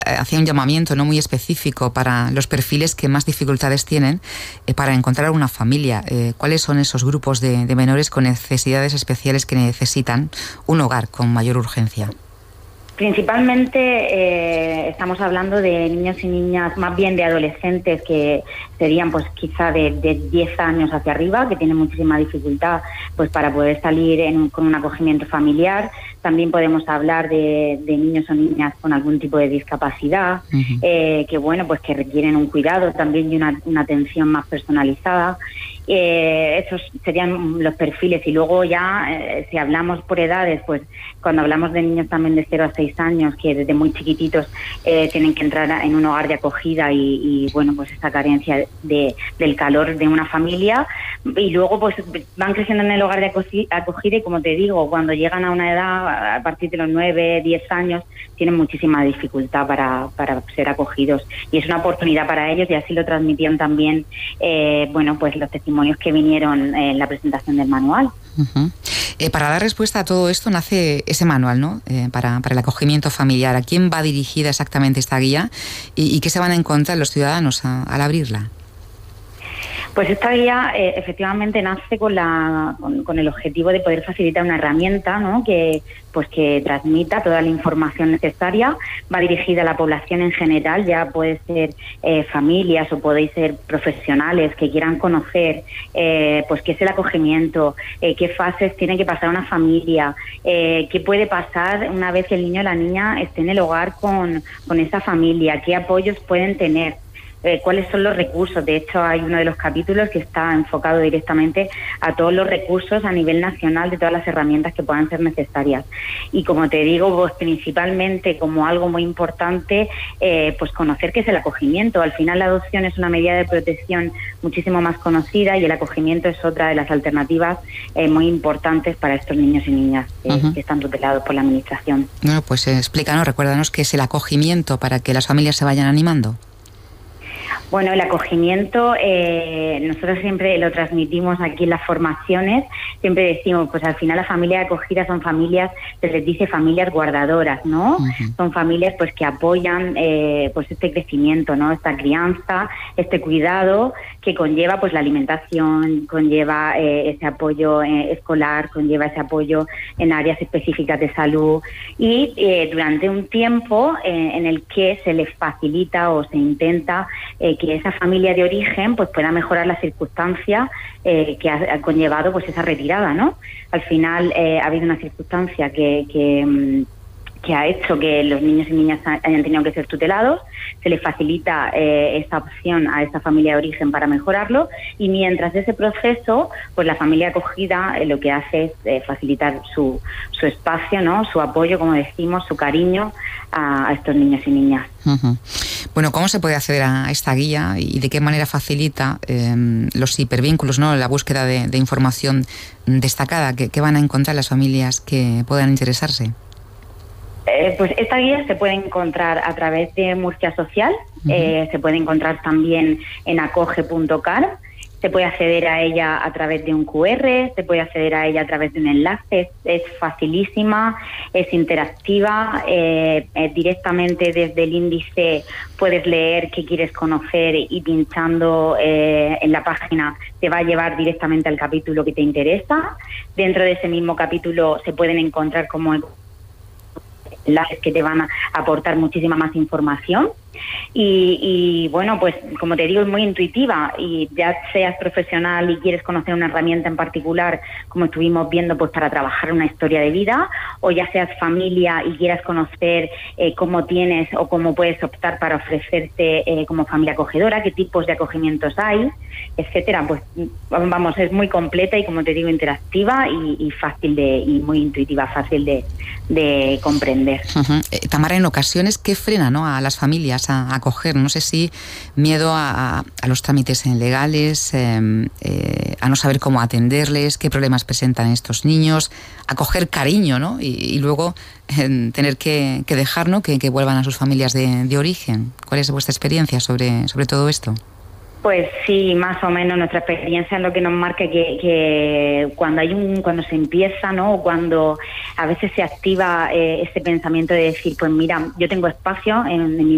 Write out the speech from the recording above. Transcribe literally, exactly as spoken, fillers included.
hacía un llamamiento no muy específico para los perfiles que más dificultades tienen eh, para encontrar una familia. Eh, ¿Cuáles son esos grupos de, de menores con necesidades especiales que necesitan un hogar con mayor urgencia? Principalmente eh, estamos hablando de niños y niñas, más bien de adolescentes que serían pues quizá de, de diez años hacia arriba, que tienen muchísima dificultad pues para poder salir en un, con un acogimiento familiar. También podemos hablar de, de niños o niñas con algún tipo de discapacidad, uh-huh. eh, que bueno pues que requieren un cuidado también y una, una atención más personalizada. Eh, esos serían los perfiles. Y luego ya eh, si hablamos por edades, pues cuando hablamos de niños también de cero a seis años que desde muy chiquititos eh, tienen que entrar en un hogar de acogida y, y bueno pues esa carencia de, del calor de una familia, y luego pues van creciendo en el hogar de acogida y como te digo, cuando llegan a una edad a partir de los nueve, diez años tienen muchísima dificultad para, para ser acogidos, y es una oportunidad para ellos, y así lo transmitían también eh, bueno pues los testimonios que vinieron en la presentación del manual. Uh-huh. Eh, para dar respuesta a todo esto nace ese manual, ¿no? Eh, para, para el acogimiento familiar. ¿A quién va dirigida exactamente esta guía y, y qué se van a encontrar los ciudadanos a, al abrirla? Pues esta guía eh, efectivamente nace con la con, con el objetivo de poder facilitar una herramienta, ¿no? que pues que transmita toda la información necesaria. Va dirigida a la población en general, ya puede ser eh, familias o podéis ser profesionales que quieran conocer eh, pues qué es el acogimiento, eh, qué fases tiene que pasar una familia, eh, qué puede pasar una vez que el niño o la niña esté en el hogar con, con esa familia, qué apoyos pueden tener. Eh, cuáles son los recursos. De hecho, hay uno de los capítulos que está enfocado directamente a todos los recursos a nivel nacional de todas las herramientas que puedan ser necesarias. Y como te digo, pues principalmente como algo muy importante, eh, pues conocer qué es el acogimiento. Al final la adopción es una medida de protección muchísimo más conocida y el acogimiento es otra de las alternativas eh, muy importantes para estos niños y niñas eh, uh-huh. que están tutelados por la administración. Bueno, pues eh, explícanos, recuérdanos qué es el acogimiento para que las familias se vayan animando. Bueno, el acogimiento, eh, nosotros siempre lo transmitimos aquí en las formaciones, siempre decimos, pues al final las familias acogidas son familias, se les dice familias guardadoras, ¿no? Uh-huh. Son familias pues que apoyan eh, pues este crecimiento, ¿no? Esta crianza, este cuidado que conlleva pues la alimentación, conlleva eh, ese apoyo eh, escolar, conlleva ese apoyo en áreas específicas de salud y eh, durante un tiempo eh, en el que se les facilita o se intenta eh, que esa familia de origen pues pueda mejorar las circunstancias eh, que ha, ha conllevado pues esa retirada, ¿no? Al final eh, ha habido una circunstancia que, que que ha hecho que los niños y niñas hayan tenido que ser tutelados, se les facilita eh, esa opción a esa familia de origen para mejorarlo, y mientras ese proceso, pues la familia acogida eh, lo que hace es eh, facilitar su, su espacio, ¿no? Su apoyo, como decimos, su cariño a, a estos niños y niñas. Uh-huh. Bueno, ¿cómo se puede acceder a esta guía y de qué manera facilita eh, los hipervínculos, ¿no? La búsqueda de, de información destacada que, que van a encontrar las familias que puedan interesarse? Eh, pues esta guía se puede encontrar a través de Murcia Social, uh-huh. eh, se puede encontrar también en acoge punto car, se puede acceder a ella a través de un cu erre, se puede acceder a ella a través de un enlace, es, es facilísima, es interactiva, eh, eh, directamente desde el índice puedes leer qué quieres conocer y pinchando eh, en la página te va a llevar directamente al capítulo que te interesa. Dentro de ese mismo capítulo se pueden encontrar como enlaces que te van a aportar muchísima más información y, y bueno, pues como te digo, es muy intuitiva, y ya seas profesional y quieres conocer una herramienta en particular, como estuvimos viendo, pues para trabajar una historia de vida, o ya seas familia y quieras conocer eh, cómo tienes o cómo puedes optar para ofrecerte eh, como familia acogedora, qué tipos de acogimientos hay, etcétera. Pues vamos, es muy completa y, como te digo, interactiva y, y fácil de y muy intuitiva, fácil de, de comprender. Uh-huh. Eh, Tamara, en ocasiones, ¿qué frena, no, a las familias a acoger? No sé si miedo a, a los trámites legales, eh, eh, a no saber cómo atenderles, qué problemas presentan estos niños, a coger cariño, ¿no? Y, y luego eh, tener que, que dejar, ¿no? que, que vuelvan a sus familias de, de origen. ¿Cuál es vuestra experiencia sobre, sobre todo esto? Pues sí, más o menos nuestra experiencia es lo que nos marca que, que cuando hay un, cuando se empieza, ¿no? O cuando a veces se activa eh, ese pensamiento de decir, pues mira, yo tengo espacio en, en mi